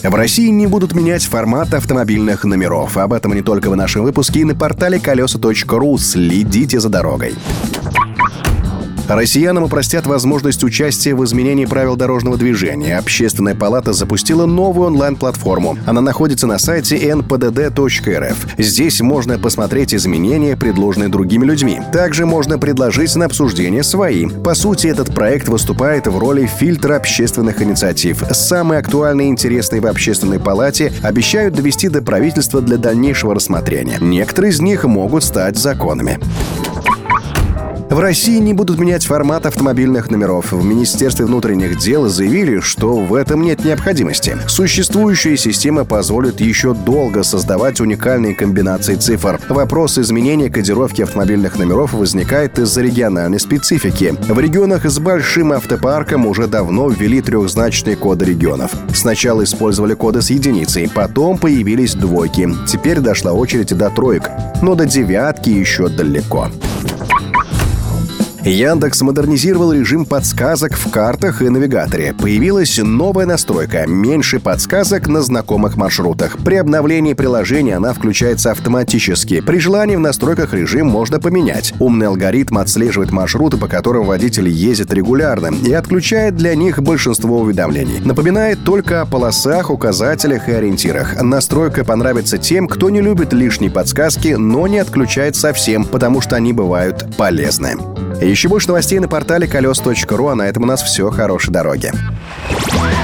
В России не будут менять формат автомобильных номеров. Об этом не только в нашем выпуске и на портале колеса.ру. Следите за дорогой. Россиянам упростят возможность участия в изменении правил дорожного движения. Общественная палата запустила новую онлайн-платформу. Она находится на сайте npdd.rf. Здесь можно посмотреть изменения, предложенные другими людьми. Также можно предложить на обсуждение свои. По сути, этот проект выступает в роли фильтра общественных инициатив. Самые актуальные и интересные в общественной палате обещают довести до правительства для дальнейшего рассмотрения. Некоторые из них могут стать законами. В России не будут менять формат автомобильных номеров. В Министерстве внутренних дел заявили, что в этом нет необходимости. Существующая система позволит еще долго создавать уникальные комбинации цифр. Вопрос изменения кодировки автомобильных номеров возникает из-за региональной специфики. В регионах с большим автопарком уже давно ввели трехзначные коды регионов. Сначала использовали коды с единицей, потом появились двойки. Теперь дошла очередь до троек. Но до девятки еще далеко. Яндекс модернизировал режим подсказок в картах и навигаторе. Появилась новая настройка – меньше подсказок на знакомых маршрутах. При обновлении приложения она включается автоматически. При желании в настройках режим можно поменять. Умный алгоритм отслеживает маршруты, по которым водитель ездит регулярно, и отключает для них большинство уведомлений. Напоминает только о полосах, указателях и ориентирах. Настройка понравится тем, кто не любит лишние подсказки, но не отключает совсем, потому что они бывают полезны. Еще больше новостей на портале колес.ру, а на этом у нас все. Хорошей дороги.